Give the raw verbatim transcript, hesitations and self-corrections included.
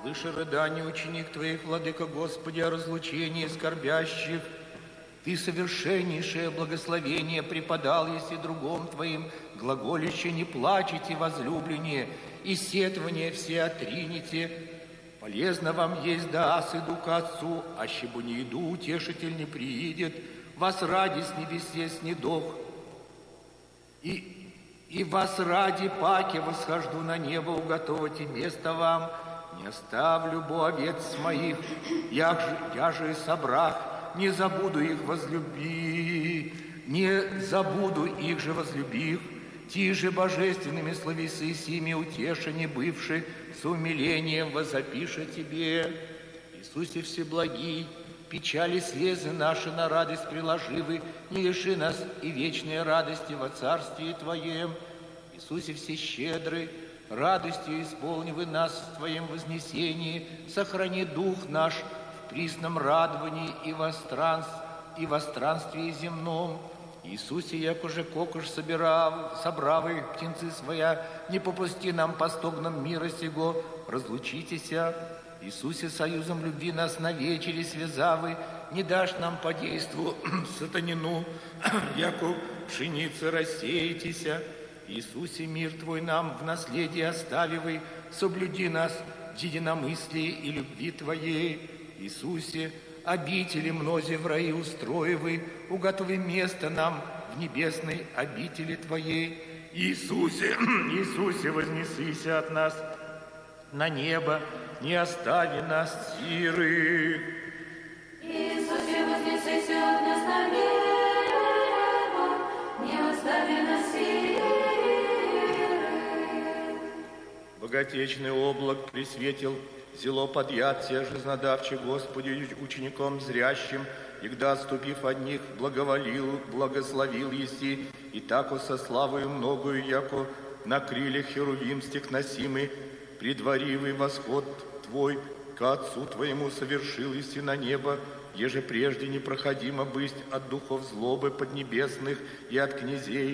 Слыша рыдание ученик Твоих, Владыка Господи, о разлучении скорбящих, Ты совершеннейшее благословение преподал, если другом Твоим глаголище не плачете, возлюбленнее, и сетование все отрините. Полезно вам есть, да ас иду к Отцу, ащебо не иду, утешитель не приидет, вас ради с небесе снедох. И, и вас ради паки восхожду на небо, уготовите место вам. Не оставлю бо овец моих, я же, я же и собрах, не забуду их возлюби, не забуду их же возлюбих. Ти же божественными словесы сими утешени бывши, с умилением возопиша Тебе. Иисусе Всеблагий, печали слезы наши на радость приложивы, не лиши нас и вечной радости во Царствии Твоем. Иисусе Всещедрый, радостью исполнивы нас в Твоем вознесении, сохрани дух наш в присном радовании и во странстве, и во странстве земном. Иисусе, як уже кокош собирав, собравы птенцы своя, не попусти нам по стогнам мира сего, разлучитеся. Иисусе, союзом любви нас навечери связавы, не дашь нам по действу сатанину, яко пшеницы рассеетеся. Иисусе, мир Твой нам в наследие оставивай, соблюди нас в единомыслии и любви Твоей. Иисусе, обители мнози в раю устроивай, уготови место нам в небесной обители Твоей. Иисусе, Иисусе, вознесися от нас на небо, не остави нас сиры. Иисусе, вознесися от нас на небо, не остави нас сиры. Богатечный облак присветил зело подъятия, жизнодавче Господи, учеником зрящим, егда, отступив от них, благоволил, благословил еси, и тако со славою многою, яко на крыльях херувимстих носимый, предваривый восход Твой к Отцу Твоему совершил еси на небо, еже прежде непроходимо бысть от духов злобы поднебесных и от князей,